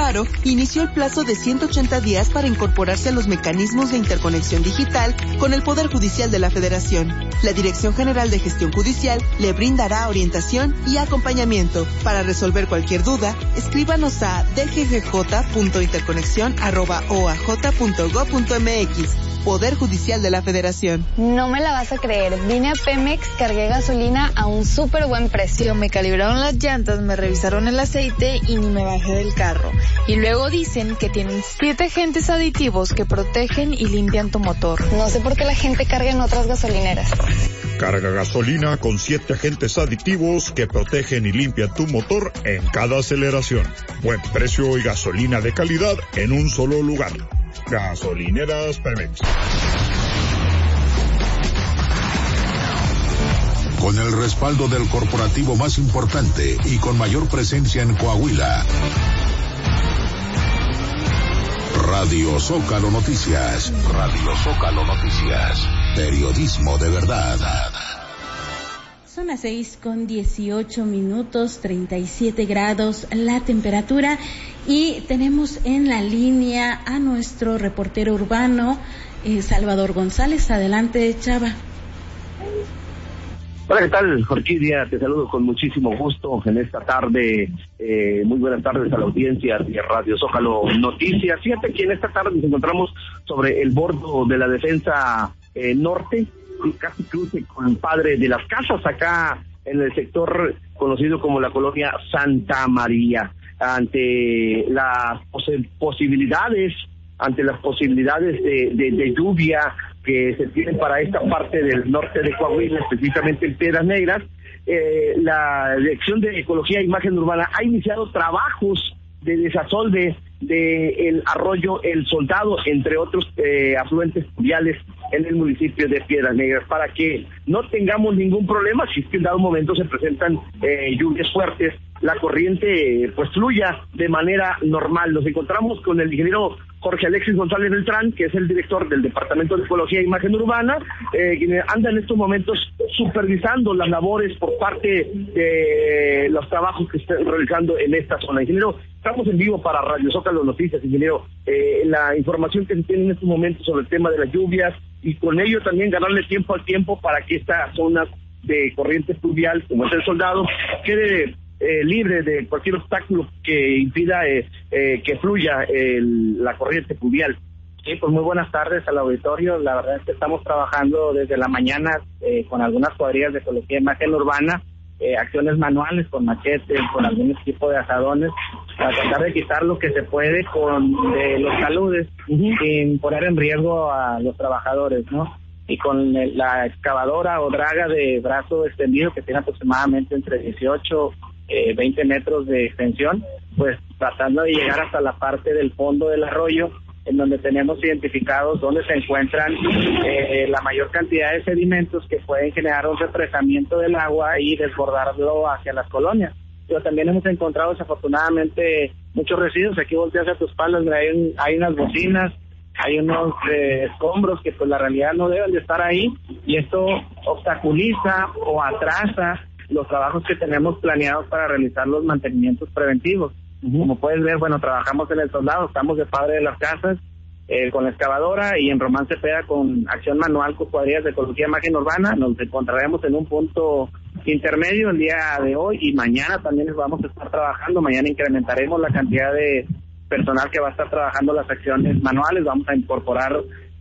Faro inició el plazo de 180 días para incorporarse a los mecanismos de interconexión digital con el Poder Judicial de la Federación. La Dirección General de Gestión Judicial le brindará orientación y acompañamiento. Para resolver cualquier duda, escríbanos a dggj.interconexión@oaj.gov.mx. Poder Judicial de la Federación. No me la vas a creer. Vine a Pemex, cargué gasolina a un súper buen precio. Me calibraron las llantas, me revisaron el aceite y ni me bajé del carro. Y luego dicen que tienen 7 agentes aditivos que protegen y limpian tu motor. No sé por qué la gente carga en otras gasolineras. Carga gasolina con 7 agentes aditivos que protegen y limpian tu motor en cada aceleración. Buen precio y gasolina de calidad en un solo lugar. Gasolineras Pemex. Con el respaldo del corporativo más importante y con mayor presencia en Coahuila. Radio Zócalo Noticias. Radio Zócalo Noticias. Periodismo de verdad. Son las 6:18, 37 grados la temperatura, y tenemos en la línea a nuestro reportero urbano, Salvador González. Adelante, Chava. Hola, ¿qué tal, Orquídea? Te saludo con muchísimo gusto en esta tarde. Muy buenas tardes a la audiencia de Radio Zócalo Noticias. Fíjate que en esta tarde nos encontramos sobre el bordo de la defensa norte, casi cruce con el Padre de las Casas, acá en el sector conocido como la colonia Santa María. Ante las posibilidades de lluvia que se tienen para esta parte del norte de Coahuila, específicamente en Piedras Negras, la Dirección de Ecología e Imagen Urbana ha iniciado trabajos de desasolve del arroyo El Soldado, entre otros afluentes pluviales en el municipio de Piedras Negras, para que no tengamos ningún problema si es que en dado momento se presentan lluvias fuertes, la corriente pues fluya de manera normal. Nos encontramos con el ingeniero Jorge Alexis González Beltrán, que es el director del Departamento de Ecología e Imagen Urbana, quien anda en estos momentos supervisando las labores por parte de los trabajos que están realizando en esta zona. Ingeniero, estamos en vivo para Radio Zócalo Noticias, ingeniero. La información que se tiene en estos momentos sobre el tema de las lluvias, y con ello también ganarle tiempo al tiempo para que esta zona de corriente fluvial, como es El Soldado, quede libre de cualquier obstáculo que impida que fluya la corriente fluvial. Sí, pues muy buenas tardes al auditorio. La verdad es que estamos trabajando desde la mañana con algunas cuadrillas de ecología e imagen urbana, acciones manuales con machetes, con algún tipo de asadones, para tratar de quitar lo que se puede con los taludes, sin poner en riesgo a los trabajadores, ¿no? Y con la excavadora o draga de brazo extendido, que tiene aproximadamente entre 18 20 metros de extensión, pues tratando de llegar hasta la parte del fondo del arroyo, en donde tenemos identificados donde se encuentran la mayor cantidad de sedimentos que pueden generar un represamiento del agua y desbordarlo hacia las colonias. Pero también hemos encontrado desafortunadamente muchos residuos. Aquí volteas a tu espalda, hay unas bocinas, hay unos escombros que pues la realidad no deben de estar ahí, y esto obstaculiza o atrasa los trabajos que tenemos planeados para realizar los mantenimientos preventivos. Como puedes ver, bueno, trabajamos en El Soldado, estamos de Padre de las Casas con la excavadora, y en Román Cepeda con acción manual con cuadrillas de ecología e imagen urbana. Nos encontraremos en un punto intermedio el día de hoy, y mañana también vamos a estar trabajando. Mañana incrementaremos la cantidad de personal que va a estar trabajando las acciones manuales. Vamos a incorporar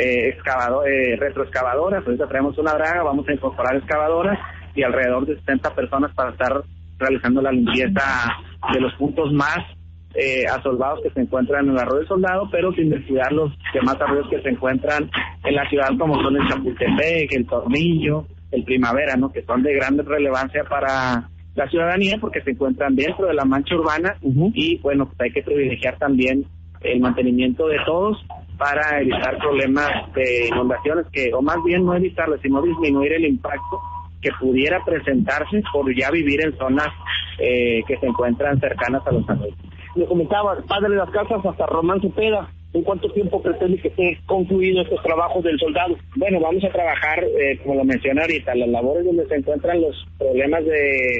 retroexcavadoras. Ahorita traemos una draga, vamos a incorporar excavadoras y alrededor de 70 personas para estar realizando la limpieza de los puntos más asolvados que se encuentran en el arroyo Soldado, pero sin descuidar los demás arroyos que se encuentran en la ciudad, como son el Chapultepec, el Tornillo, el Primavera, ¿no? Que son de gran relevancia para la ciudadanía porque se encuentran dentro de la mancha urbana. Y bueno, pues hay que privilegiar también el mantenimiento de todos para evitar problemas de inundaciones, o más bien no evitarlos, sino disminuir el impacto que pudiera presentarse por ya vivir en zonas que se encuentran cercanas a los arroyos. Le comentaba, Padre de las Casas hasta Román Cepeda, ¿en cuánto tiempo pretende que esté concluido estos trabajos del Soldado? Bueno, vamos a trabajar, como lo mencioné ahorita, las labores donde se encuentran los problemas de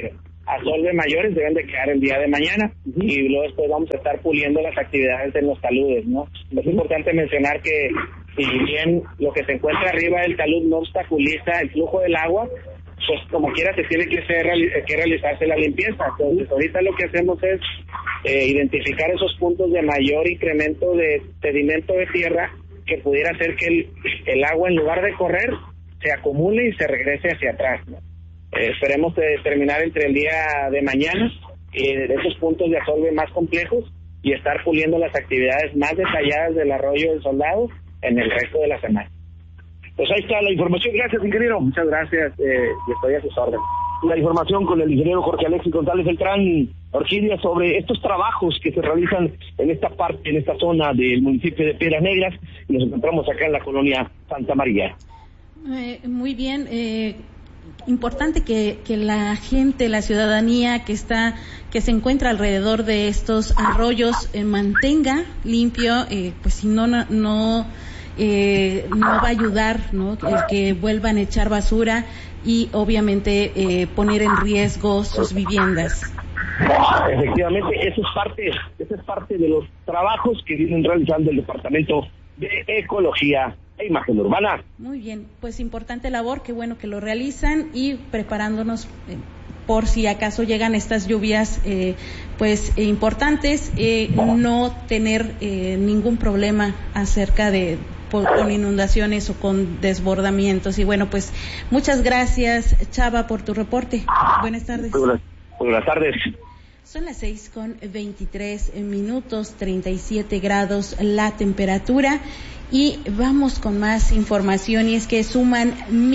a solve mayores deben de quedar el día de mañana, y luego después vamos a estar puliendo las actividades en los taludes, ¿no? Es importante mencionar que si bien lo que se encuentra arriba del talud no obstaculiza el flujo del agua, pues como quiera se tiene que realizarse la limpieza. Entonces ahorita lo que hacemos es identificar esos puntos de mayor incremento de sedimento de tierra que pudiera hacer que el agua, en lugar de correr, se acumule y se regrese hacia atrás, ¿no? Esperemos terminar entre el día de mañana de esos puntos de asolve más complejos y estar puliendo las actividades más detalladas del arroyo del Soldado en el resto de la semana. Pues ahí está la información. Gracias, ingeniero. Muchas gracias, y estoy a sus órdenes. La información con el ingeniero Jorge Alexis González Beltrán, Orquídea, sobre estos trabajos que se realizan en esta parte, en esta zona del municipio de Piedras Negras, y nos encontramos acá en la colonia Santa María. Muy bien, importante que la gente, la ciudadanía que se encuentra alrededor de estos arroyos mantenga limpio, pues si no va a ayudar, ¿no? El que vuelvan a echar basura y obviamente poner en riesgo sus viviendas. Efectivamente, eso es parte de los trabajos que vienen realizando el Departamento de Ecología e Imagen Urbana. Muy bien, pues importante labor, qué bueno que lo realizan, y preparándonos por si acaso llegan estas lluvias importantes, no tener ningún problema acerca de con inundaciones o con desbordamientos. Y bueno, pues muchas gracias, Chava, por tu reporte. Buenas tardes. Buenas tardes. Son las 6:23, 37 grados la temperatura, y vamos con más información, y es que suman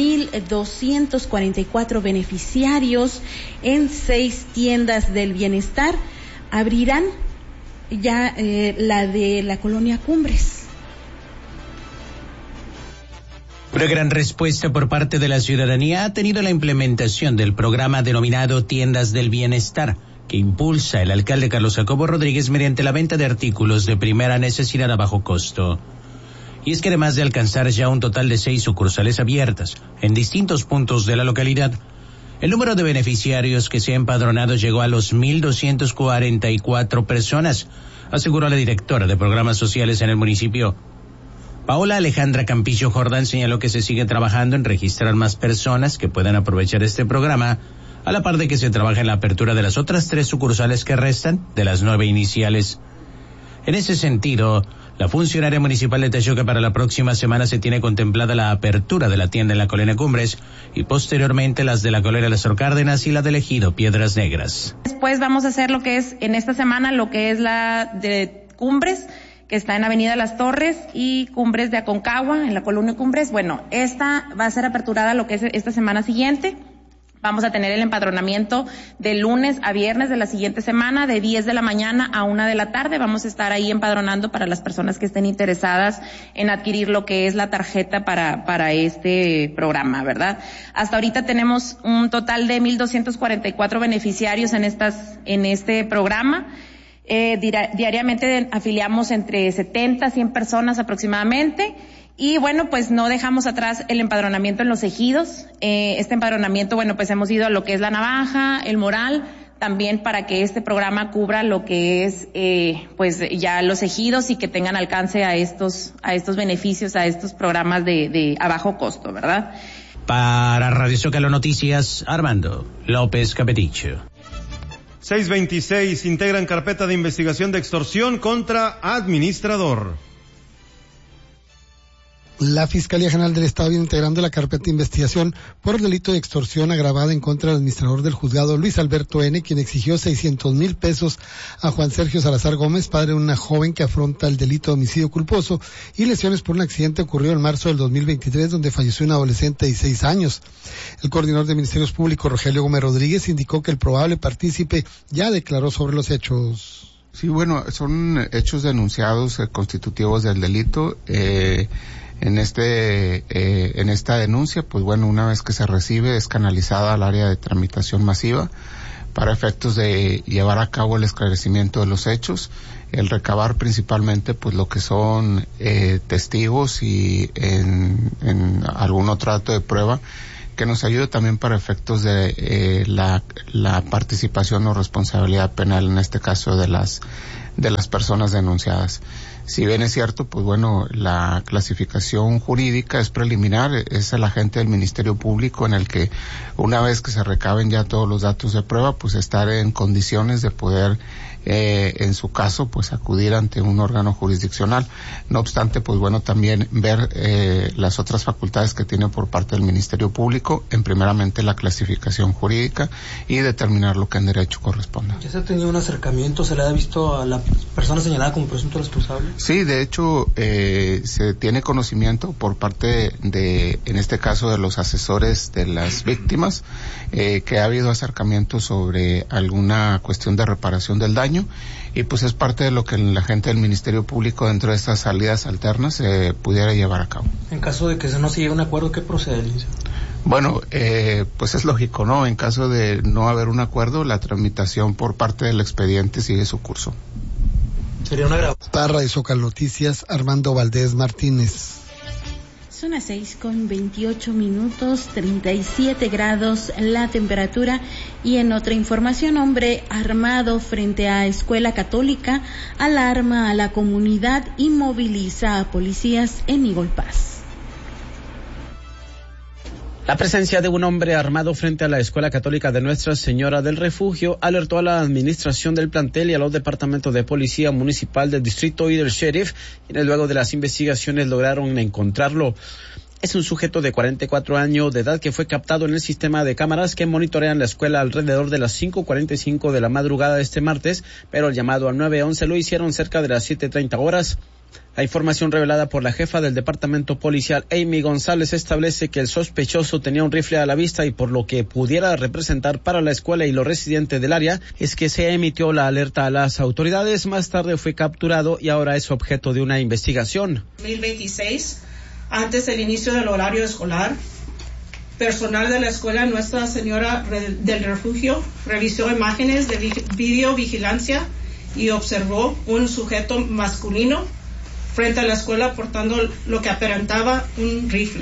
1,244 beneficiarios en 6 tiendas del bienestar. Abrirán ya la de la colonia Cumbres. Una gran respuesta por parte de la ciudadanía ha tenido la implementación del programa denominado Tiendas del Bienestar, que impulsa el alcalde Carlos Jacobo Rodríguez mediante la venta de artículos de primera necesidad a bajo costo. Y es que además de alcanzar ya un total de 6 sucursales abiertas en distintos puntos de la localidad, el número de beneficiarios que se ha empadronado llegó a los 1,244 personas, aseguró la directora de programas sociales en el municipio. Paola Alejandra Campillo Jordán señaló que se sigue trabajando en registrar más personas que puedan aprovechar este programa, a la par de que se trabaja en la apertura de las otras 3 sucursales que restan de las 9 iniciales. En ese sentido, la funcionaria municipal detalló que para la próxima semana se tiene contemplada la apertura de la tienda en la colonia Cumbres y posteriormente las de la colonia Lázaro Cárdenas y la del ejido Piedras Negras. Después vamos a hacer lo que es en esta semana, lo que es la de Cumbres, que está en Avenida Las Torres, y Cumbres de Aconcagua, en la colonia Cumbres. Bueno, esta va a ser aperturada lo que es esta semana siguiente. Vamos a tener el empadronamiento de lunes a viernes de la siguiente semana, de 10 de la mañana a 1 de la tarde. Vamos a estar ahí empadronando para las personas que estén interesadas en adquirir lo que es la tarjeta para este programa, ¿verdad? Hasta ahorita tenemos un total de 1,244 beneficiarios en este programa. Diariamente afiliamos entre 70 a 100 personas aproximadamente, y bueno, pues no dejamos atrás el empadronamiento en los ejidos. Este empadronamiento, bueno, pues hemos ido a lo que es La Navaja, El Moral, también para que este programa cubra lo que es pues ya los ejidos, y que tengan alcance a estos beneficios, a estos programas de a bajo costo, ¿verdad? Para Radio Zócalo Noticias, Armando López Capeticho. 626 integran carpeta de investigación de extorsión contra administrador. La Fiscalía General del Estado viene integrando la carpeta de investigación por delito de extorsión agravada en contra del administrador del juzgado, Luis Alberto N., quien exigió 600,000 pesos a Juan Sergio Salazar Gómez, padre de una joven que afronta el delito de homicidio culposo y lesiones por un accidente ocurrido en marzo del 2023, donde falleció un adolescente de 16 años. El coordinador de Ministerios Públicos, Rogelio Gómez Rodríguez, indicó que el probable partícipe ya declaró sobre los hechos. Sí, bueno, son hechos denunciados constitutivos del delito. En esta denuncia, pues bueno, una vez que se recibe, es canalizada al área de tramitación masiva para efectos de llevar a cabo el esclarecimiento de los hechos, el recabar principalmente pues lo que son testigos y en algún otro acto de prueba que nos ayude también para efectos de la participación o responsabilidad penal, en este caso de las personas denunciadas. Si bien es cierto, pues bueno, la clasificación jurídica es preliminar, es el agente del Ministerio Público en el que una vez que se recaben ya todos los datos de prueba, pues estar en condiciones de poder, en su caso, pues acudir ante un órgano jurisdiccional. No obstante, pues bueno, también ver las otras facultades que tiene por parte del Ministerio Público, en primeramente la clasificación jurídica y determinar lo que en derecho corresponde. ¿Ya se ha tenido un acercamiento? ¿Se le ha visto a la persona señalada como presunto responsable? Sí, de hecho, se tiene conocimiento por parte de, en este caso, de los asesores de las víctimas, que ha habido acercamientos sobre alguna cuestión de reparación del daño, y pues es parte de lo que la gente del Ministerio Público dentro de estas salidas alternas pudiera llevar a cabo. En caso de que no se llegue a un acuerdo, ¿qué procede, licenciado? Bueno, pues es lógico, ¿no? En caso de no haber un acuerdo, la tramitación por parte del expediente sigue su curso. Sería una grave. Para y Zócalo Noticias, Armando Valdés Martínez. Son las 6:28, 37 grados la temperatura. Y en otra información, hombre armado frente a escuela católica alarma a la comunidad y moviliza a policías en Eagle Pass. La presencia de un hombre armado frente a la Escuela Católica de Nuestra Señora del Refugio alertó a la administración del plantel y a los departamentos de Policía Municipal del Distrito y del Sheriff, quienes luego de las investigaciones lograron encontrarlo. Es un sujeto de 44 años de edad que fue captado en el sistema de cámaras que monitorean la escuela alrededor de las 5:45 de la madrugada de este martes, pero el llamado al 911 lo hicieron cerca de las 7:30 horas. La información revelada por la jefa del departamento policial, Amy González, establece que el sospechoso tenía un rifle a la vista y por lo que pudiera representar para la escuela y los residentes del área es que se emitió la alerta a las autoridades. Más tarde fue capturado y ahora es objeto de una investigación. 2026, antes del inicio del horario escolar, personal de la escuela Nuestra Señora del Refugio revisó imágenes de videovigilancia y observó un sujeto masculino frente a la escuela portando lo que aparentaba un rifle.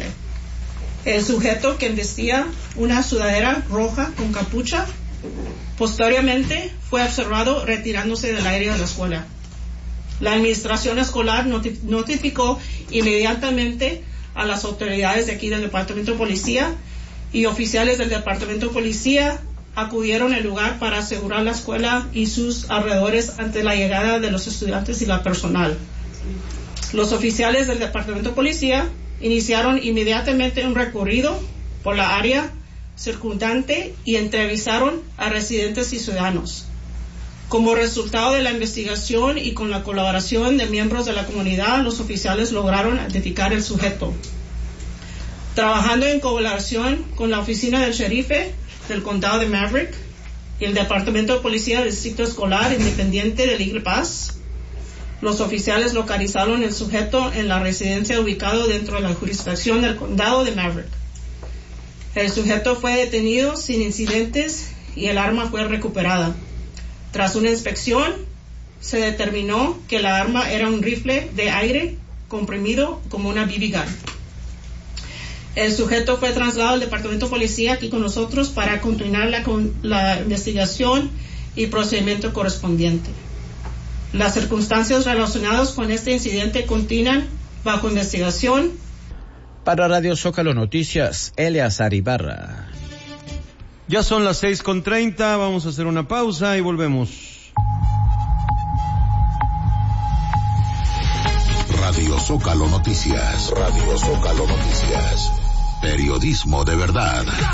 El sujeto, que vestía una sudadera roja con capucha, posteriormente fue observado retirándose del aire de la escuela. La administración escolar notificó inmediatamente a las autoridades de aquí del Departamento de Policía, y oficiales del Departamento de Policía acudieron al lugar para asegurar la escuela y sus alrededores ante la llegada de los estudiantes y la personal. Los oficiales del Departamento de Policía iniciaron inmediatamente un recorrido por la área circundante y entrevistaron a residentes y ciudadanos. Como resultado de la investigación y con la colaboración de miembros de la comunidad, los oficiales lograron identificar el sujeto. Trabajando en colaboración con la oficina del sheriff del condado de Maverick y el Departamento de Policía del Distrito Escolar Independiente de Eagle Pass, los oficiales localizaron el sujeto en la residencia ubicado dentro de la jurisdicción del condado de Maverick. El sujeto fue detenido sin incidentes y el arma fue recuperada. Tras una inspección, se determinó que la arma era un rifle de aire comprimido como una BB gun. El sujeto fue trasladado al Departamento de Policía aquí con nosotros para continuar la investigación y procedimiento correspondiente. Las circunstancias relacionadas con este incidente continúan bajo investigación. Para Radio Zócalo Noticias, Eleazar Ibarra. Ya son las 6:30, vamos a hacer una pausa y volvemos. Radio Zócalo Noticias. Radio Zócalo Noticias. Periodismo de verdad.